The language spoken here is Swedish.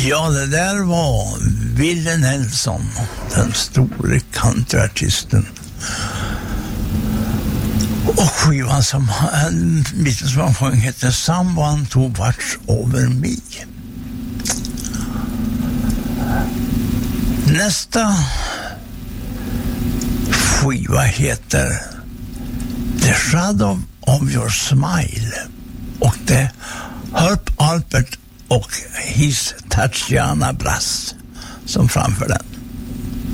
Ja, det där var Willie Nelson, den store countryartisten. Och skivan som han sjöng heter Someone to Watch Over Me. Nästa skiva heter The Shadow of Your Smile, och det Herb Alpert och His Tatjana Brass som framför den.